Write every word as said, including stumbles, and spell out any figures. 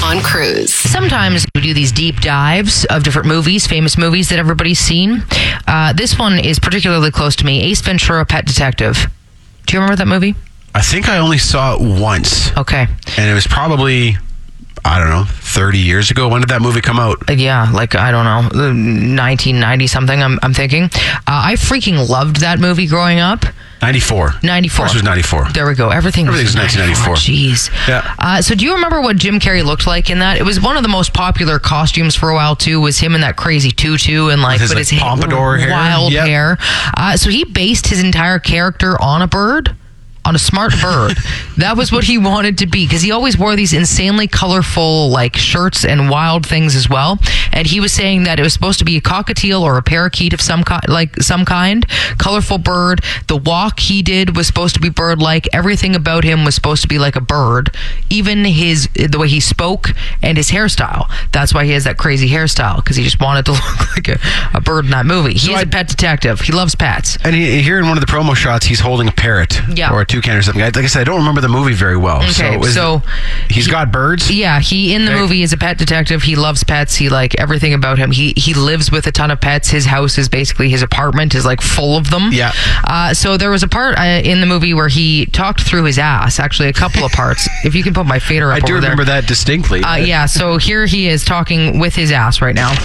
on Cruise. Sometimes we do these deep dives of different movies, famous movies that everybody's seen. Uh, this one is particularly close to me. Ace Ventura, Pet Detective. Do you remember that movie? I think I only saw it once. Okay. And it was probably, I don't know, thirty years ago. When did that movie come out? Yeah, like, I don't know, nineteen ninety something, I'm, I'm thinking. Uh, I freaking loved that movie growing up. ninety-four. ninety-four. Of course it was ninety-four. There we go. Everything Everything's was nineteen ninety-four. Jeez. Yeah. Uh, so do you remember what Jim Carrey looked like in that? It was one of the most popular costumes for a while, too, was him in that crazy tutu and like, With his, but like, his pompadour hair. wild Yep. hair. Uh, so he based his entire character on a bird. On a smart bird. That was what he wanted to be, because he always wore these insanely colorful like shirts and wild things as well. And he was saying that it was supposed to be a cockatiel or a parakeet of some kind, like some kind, colorful bird. The walk he did was supposed to be bird-like. Everything about him was supposed to be like a bird. Even his the way he spoke and his hairstyle. That's why he has that crazy hairstyle, because he just wanted to look like a, a bird in that movie. He's I, a pet detective. He loves pets. And he, here in one of the promo shots, he's holding a parrot. Yeah. Or a toucan or something. I, like I said, I don't remember the movie very well. Okay, so, is so it, he's he, got birds? Yeah, he in the Okay. movie is a pet detective. He loves pets. He like everything about him. He he lives with a ton of pets. His house is basically his apartment is like full of them. Yeah. Uh, so there was a part uh, in the movie where he talked through his ass. Actually, a couple of parts. If you can put my fader up I do over remember there. that distinctly. Uh, yeah. So here he is talking with his ass right now.